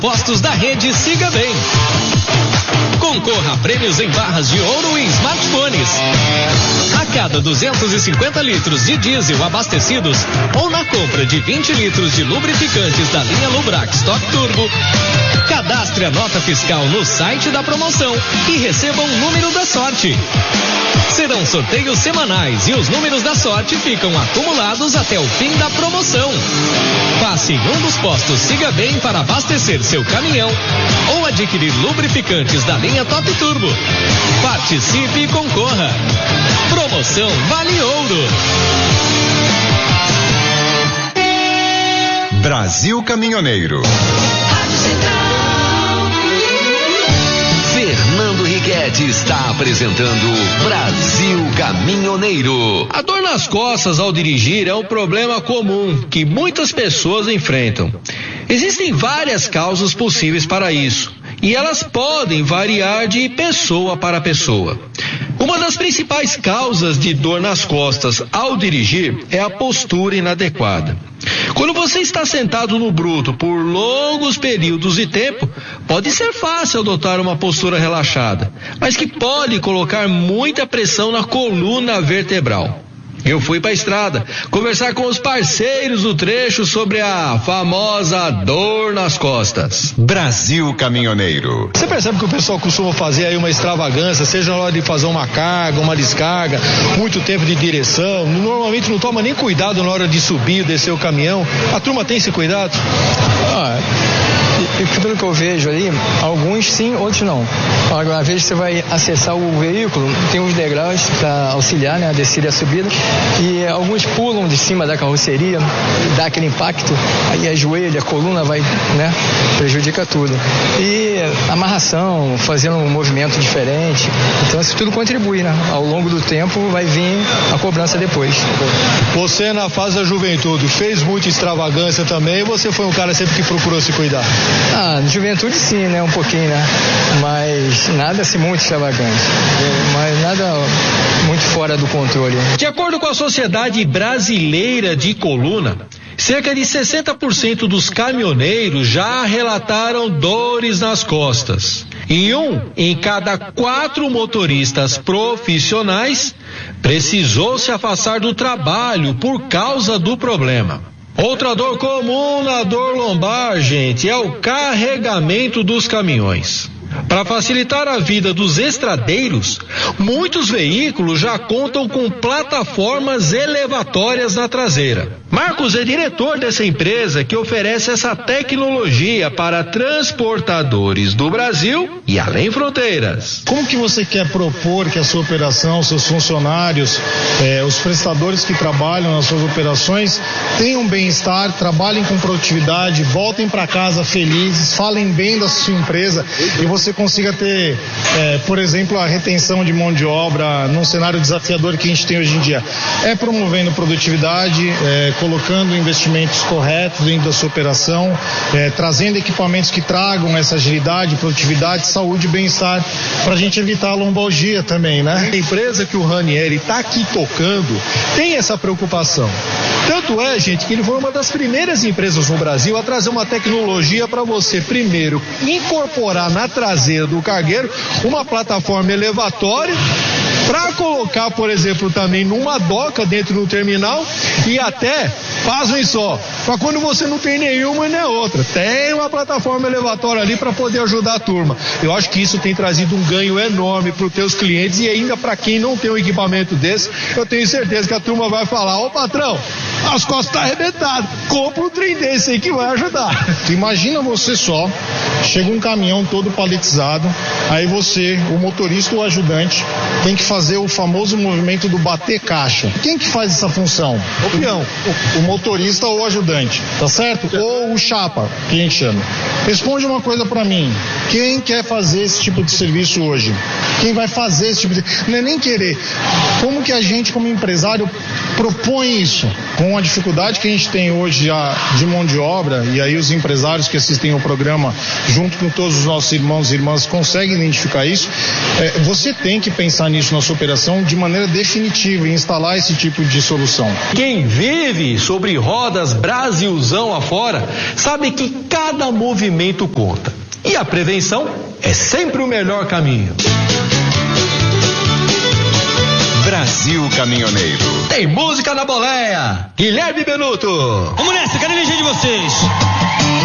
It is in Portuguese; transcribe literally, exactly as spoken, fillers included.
Postos da rede Siga Bem. Concorra a prêmios em barras de ouro e smartphones. A cada duzentos e cinquenta litros de diesel abastecidos ou na compra de vinte litros de lubrificantes da linha Lubrax Top Turbo, cadastre a nota fiscal no site da promoção e receba um número da sorte. Serão sorteios semanais e os números da sorte ficam acumulados até o fim da promoção. Passe em um dos postos Siga Bem para abastecer seu caminhão ou adquirir lubrificantes da linha Top Turbo. Participe e concorra. Promoção Vale Ouro. Brasil Caminhoneiro. Fernando Riquetti está apresentando Brasil Caminhoneiro. A dor nas costas ao dirigir é um problema comum que muitas pessoas enfrentam. Existem várias causas possíveis para isso e elas podem variar de pessoa para pessoa. Uma das principais causas de dor nas costas ao dirigir é a postura inadequada. Quando você está sentado no bruto por longos períodos de tempo, pode ser fácil adotar uma postura relaxada, mas que pode colocar muita pressão na coluna vertebral. Eu fui para a estrada conversar com os parceiros do trecho sobre a famosa dor nas costas. Brasil Caminhoneiro. Você percebe que o pessoal costuma fazer aí uma extravagância, seja na hora de fazer uma carga, uma descarga, muito tempo de direção, normalmente não toma nem cuidado na hora de subir, descer o caminhão. A turma tem esse cuidado? Ah, pelo que eu vejo ali, alguns sim, outros não. Agora, às vezes você vai acessar o veículo, tem uns degraus para auxiliar, né, a descida e a subida, e alguns pulam de cima da carroceria, dá aquele impacto, aí a joelho, a coluna vai, né, prejudica tudo. E amarração, fazendo um movimento diferente, então isso tudo contribui, né? Ao longo do tempo vai vir a cobrança depois. Você na fase da juventude fez muita extravagância também, ou você foi um cara sempre que procurou se cuidar? Ah, na juventude sim, né, um pouquinho, né, mas nada assim muito extravagante, mas nada muito fora do controle. De acordo com a Sociedade Brasileira de Coluna, cerca de sessenta por cento dos caminhoneiros já relataram dores nas costas. E um em cada quatro motoristas profissionais precisou se afastar do trabalho por causa do problema. Outra dor comum na dor lombar, gente, é o carregamento dos caminhões. Para facilitar a vida dos estradeiros, muitos veículos já contam com plataformas elevatórias na traseira. Marcos é diretor dessa empresa que oferece essa tecnologia para transportadores do Brasil e além fronteiras. Como que você quer propor que a sua operação, seus funcionários, eh, os prestadores que trabalham nas suas operações tenham bem-estar, trabalhem com produtividade, voltem para casa felizes, falem bem da sua empresa e você consiga ter, eh, por exemplo, a retenção de mão de obra num cenário desafiador que a gente tem hoje em dia? É promovendo produtividade, eh, colocando investimentos corretos dentro da sua operação, eh, trazendo equipamentos que tragam essa agilidade, produtividade, saúde e bem-estar, para a gente evitar a lombalgia também, né? A empresa que o Ranieri está aqui tocando tem essa preocupação. Tanto é, gente, que ele foi uma das primeiras empresas no Brasil a trazer uma tecnologia para você, primeiro, incorporar na traseira do cargueiro uma plataforma elevatória para colocar, por exemplo, também numa doca dentro do terminal e até, fazem só, para quando você não tem nenhuma nem outra, tem uma plataforma elevatória ali para poder ajudar a turma. Eu acho que isso tem trazido um ganho enorme para os teus clientes e ainda para quem não tem um equipamento desse, eu tenho certeza que a turma vai falar: ô patrão, as costas estão arrebentadas, compra um trem desse aí que vai ajudar. Imagina você só, chega um caminhão todo paletizado, aí você, o motorista ou o ajudante, tem que fazer o famoso movimento do bater caixa. Quem que faz essa função? O peão. O, o motorista ou o ajudante, tá certo? Ou o chapa, que a gente chama. Responde uma coisa pra mim: quem quer fazer esse tipo de serviço hoje? Quem vai fazer esse tipo de... Não é nem querer. Como que a gente, como empresário, propõe isso? Com a dificuldade que a gente tem hoje já de mão de obra, e aí os empresários que assistem ao programa junto com todos os nossos irmãos e irmãs, consegue identificar isso. É, você tem que pensar nisso na sua operação de maneira definitiva e instalar esse tipo de solução. Quem vive sobre rodas Brasilzão afora sabe que cada movimento conta. E a prevenção é sempre o melhor caminho. Brasil Caminhoneiro. Tem música na boleia. Guilherme Benuto. Vamos nessa, quero eleger de vocês.